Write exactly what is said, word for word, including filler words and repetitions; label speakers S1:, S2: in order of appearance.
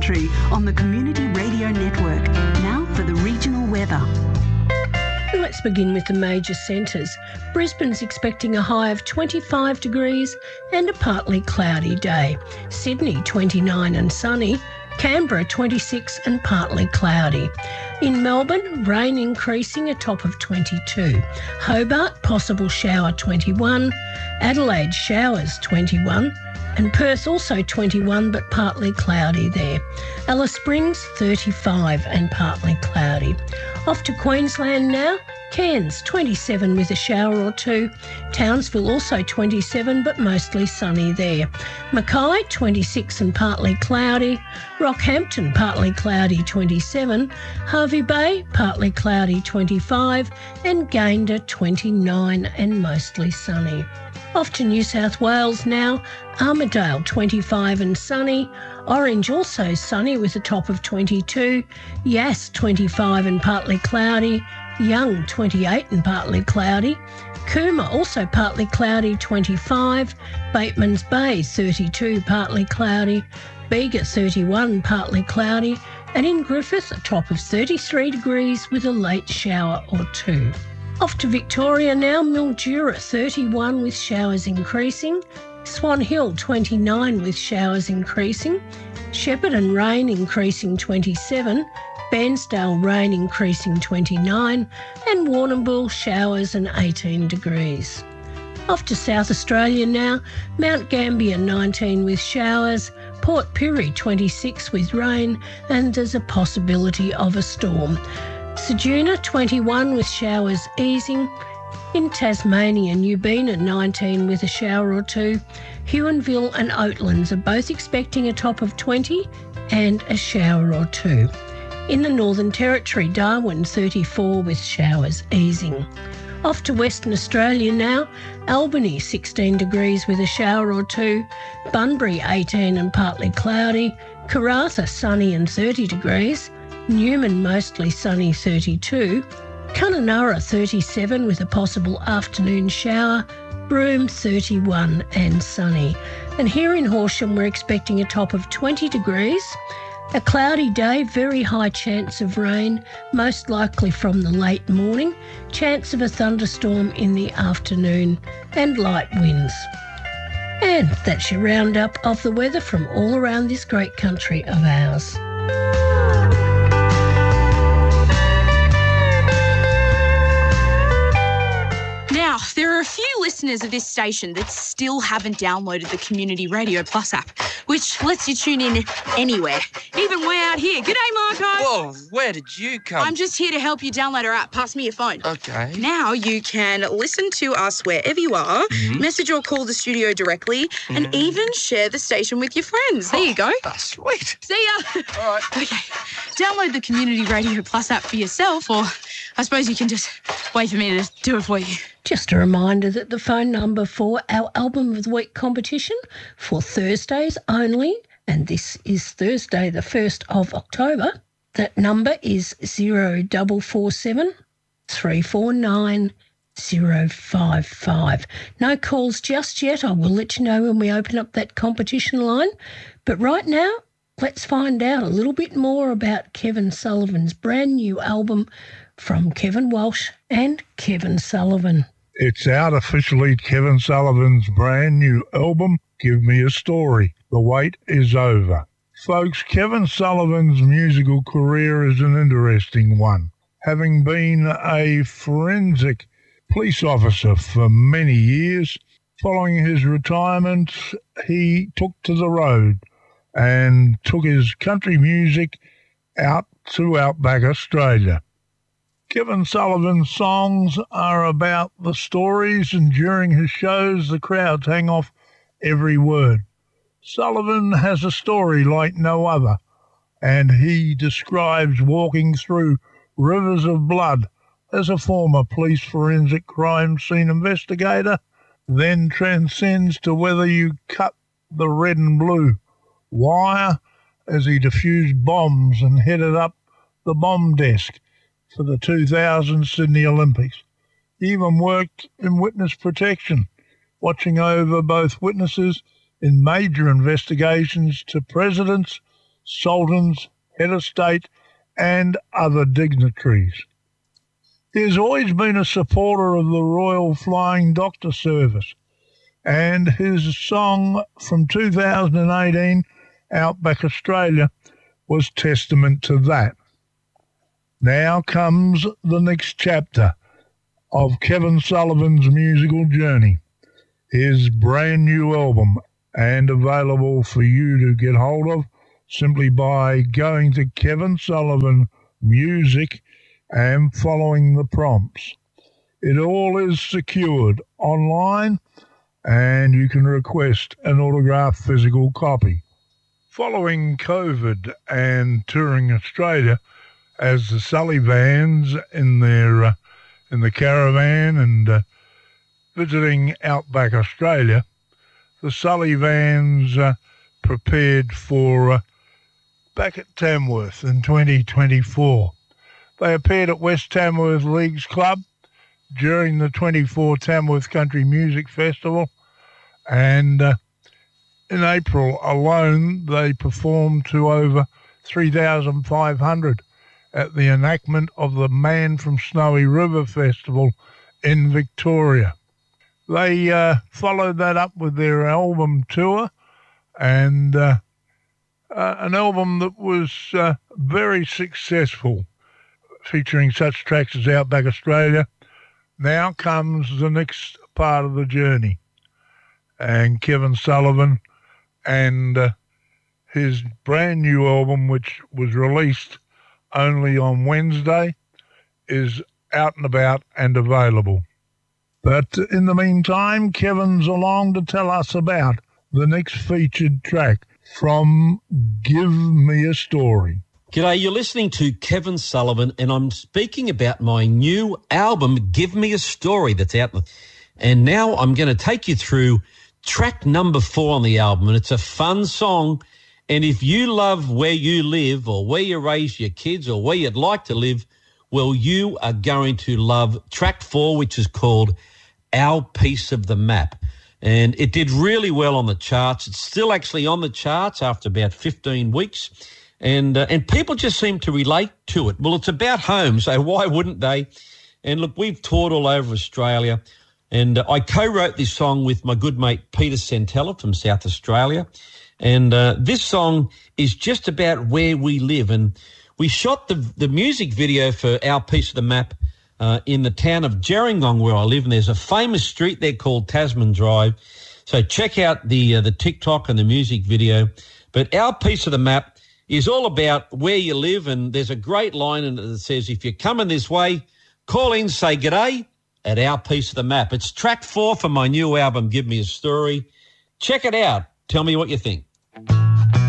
S1: Country on the Community Radio Network. Now for the regional weather.
S2: Let's begin with the major centres. Brisbane's expecting a high of twenty-five degrees and a partly cloudy day. Sydney twenty-nine and sunny. Canberra twenty-six and partly cloudy. In Melbourne, rain increasing, a top of twenty-two. Hobart, possible shower twenty-one. Adelaide, showers twenty-one. And Perth also twenty-one but partly cloudy there. Alice Springs thirty-five and partly cloudy. Off to Queensland now. Cairns twenty-seven with a shower or two. Townsville also twenty-seven but mostly sunny there. Mackay twenty-six and partly cloudy. Rockhampton partly cloudy twenty-seven. Hervey Bay partly cloudy twenty-five. And Gayndah twenty-nine and mostly sunny. Off to New South Wales now. Armidale twenty-five and sunny. Orange also sunny with a top of twenty-two. Yass twenty-five and partly cloudy. Young twenty-eight and partly cloudy. Cooma also partly cloudy twenty-five. Bateman's Bay thirty-two partly cloudy. Bega thirty-one partly cloudy. And in Griffith a top of thirty-three degrees with a late shower or two. Off to Victoria now. Mildura thirty-one with showers increasing. Swan Hill twenty-nine with showers increasing. Shepparton rain increasing twenty-seven. Bairnsdale rain increasing twenty-nine. And Warrnambool showers and eighteen degrees. Off to South Australia now. Mount Gambier nineteen with showers. Port Pirie twenty-six with rain, and there's a possibility of a storm. Ceduna twenty-one with showers easing. In Tasmania, Newbina nineteen with a shower or two. Huonville and Oatlands are both expecting a top of twenty and a shower or two. In the Northern Territory, Darwin thirty-four with showers easing. Off to Western Australia now. Albany sixteen degrees with a shower or two. Bunbury eighteen and partly cloudy. Karratha sunny and thirty degrees. Newman mostly sunny thirty-two. Kununurra thirty-seven with a possible afternoon shower. Broome thirty-one and sunny. And here in Horsham we're expecting a top of twenty degrees. A cloudy day, very high chance of rain, most likely from the late morning. Chance of a thunderstorm in the afternoon and light winds. And that's your roundup of the weather from all around this great country of ours.
S3: Now, there are a few listeners of this station that still haven't downloaded the Community Radio Plus app, which lets you tune in anywhere, even way out here. G'day, Marco.
S4: Whoa, where did you come?
S3: I'm just here to help you download our app. Pass me your phone.
S4: Okay.
S3: Now you can listen to us wherever you are, mm-hmm. message or call the studio directly, mm-hmm. and even share the station with your friends. There you go.
S4: Oh, sweet.
S3: See ya.
S4: All right.
S3: Okay. Download the Community Radio Plus app for yourself, or I suppose you can just wait for me to do it for you.
S2: Just a reminder that the phone number for our Album of the Week competition for Thursdays only, and this is Thursday the first of October, that number is zero four four seven, three four nine, zero five five. No calls just yet. I will let you know when we open up that competition line. But right now, let's find out a little bit more about Kevin Sullivan's brand new album from Kevin Walsh and Kevin Sullivan.
S5: It's out officially, Kevin Sullivan's brand new album, Give Me a Story. The wait is over. Folks, Kevin Sullivan's musical career is an interesting one. Having been a forensic police officer for many years, following his retirement, he took to the road and took his country music out to outback Australia. Kevin Sullivan's songs are about the stories, and during his shows the crowds hang off every word. Sullivan has a story like no other, and he describes walking through rivers of blood as a former police forensic crime scene investigator, then transcends to whether you cut the red and blue wire as he defused bombs and headed up the bomb desk for the two thousand Sydney Olympics. He even worked in witness protection, watching over both witnesses in major investigations to presidents, sultans, head of state, and other dignitaries. He has always been a supporter of the Royal Flying Doctor Service, and his song from two thousand eighteen, Outback Australia, was testament to that. Now comes the next chapter of Kevin Sullivan's musical journey, his brand new album, and available for you to get hold of simply by going to Kevin Sullivan Music and following the prompts. It all is secured online, and you can request an autographed physical copy. Following COVID and touring Australia as the Sullivans in their uh, in the caravan and uh, visiting Outback Australia, the Sullivans uh, prepared for uh, back at Tamworth in twenty twenty-four. They appeared at West Tamworth Leagues Club during the twenty-four Tamworth Country Music Festival, and uh, in April alone they performed to over three thousand five hundred at the enactment of the Man from Snowy River Festival in Victoria. They uh, followed that up with their album tour, and uh, uh, an album that was uh, very successful, featuring such tracks as Outback Australia. Now comes the next part of the journey, and Kevin Sullivan and uh, his brand new album, which was released only on Wednesday, is out and about and available. But in the meantime, Kevin's along to tell us about the next featured track from Give Me a Story.
S6: G'day, you're listening to Kevin Sullivan, and I'm speaking about my new album, Give Me a Story, that's out. And now I'm going to take you through track number four on the album, and it's a fun song. And if you love where you live or where you raise your kids or where you'd like to live, well, you are going to love track four, which is called Our Piece of the Map. And it did really well on the charts. It's still actually on the charts after about fifteen weeks. And uh, and people just seem to relate to it. Well, it's about home, so why wouldn't they? And look, we've toured all over Australia, and uh, I co-wrote this song with my good mate Peter Santella from South Australia. And uh, this song is just about where we live. And we shot the the music video for Our Piece of the Map uh, in the town of Gerringong, where I live. And there's a famous street there called Tasman Drive. So check out the uh, the TikTok and the music video. But Our Piece of the Map is all about where you live. And there's a great line in it that says, if you're coming this way, call in, say g'day at Our Piece of the Map. It's track four for my new album, Give Me a Story. Check it out. Tell me what you think.